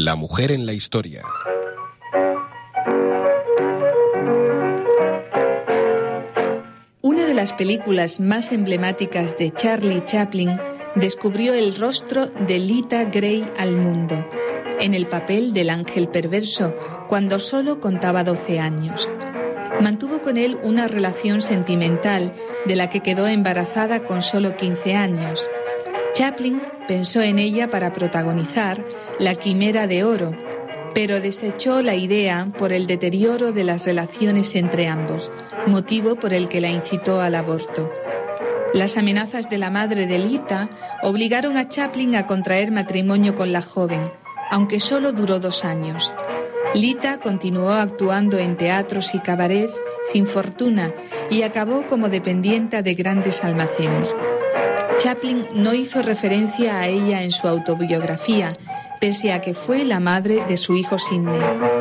La mujer en la historia. Una de las películas más emblemáticas de Charlie Chaplin descubrió el rostro de Lita Grey al mundo, en el papel del ángel perverso, cuando solo contaba 12 años. Mantuvo con él una relación sentimental de la que quedó embarazada con solo 15 años. Chaplin pensó en ella para protagonizar La Quimera de Oro, pero desechó la idea por el deterioro de las relaciones entre ambos, motivo por el que la incitó al aborto. Las amenazas de la madre de Lita obligaron a Chaplin a contraer matrimonio con la joven, aunque solo duró 2 años. Lita continuó actuando en teatros y cabarets sin fortuna y acabó como dependienta de grandes almacenes. Chaplin no hizo referencia a ella en su autobiografía, pese a que fue la madre de su hijo Sidney.